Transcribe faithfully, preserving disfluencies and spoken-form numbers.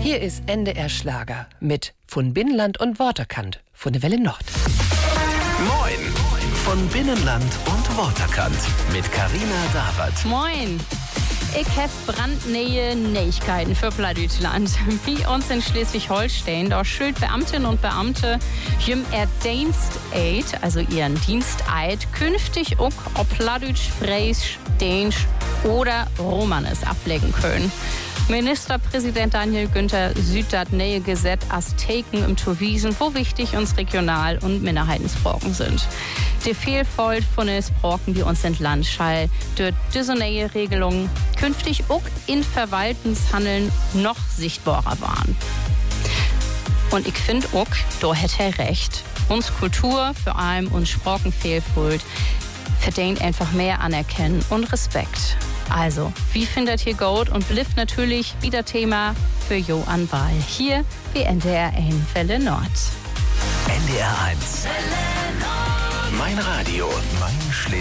Hier ist N D R Schlager mit von Binnenland und Waterkant von der Welle Nord. Moin von Binnenland und Waterkant mit Carina Dawert. Moin. Ich habe brandneue Neuigkeiten für Plattdeutschland. Wie uns in Schleswig-Holstein, da schuld Beamtinnen und Beamte jüm er Diensteid, also ihren Diensteid, künftig auch ob Plattdeutsch, Fränkisch, Dänisch oder Romanes ablegen können. Ministerpräsident Daniel Günther sieht das neue Gesetz als Taken im Tuwiesen, wo wichtig uns Regional- und Minderheitensprachen sind. Die Vielfalt von den Sprachen, die uns in Land schall, durch diese neue Regelung künftig auch in Verwaltungshandeln noch sichtbarer waren. Und ich finde auch, da hätte er recht. Uns Kultur, vor allem uns Sprachenvielfalt, verdient einfach mehr Anerkennen und Respekt. Also, wie findet ihr Gold und bleibt natürlich wieder Thema für Jo an Wahl. Hier wie N D R eins Welle Nord. N D R eins. Mein Radio, mein Schleswig.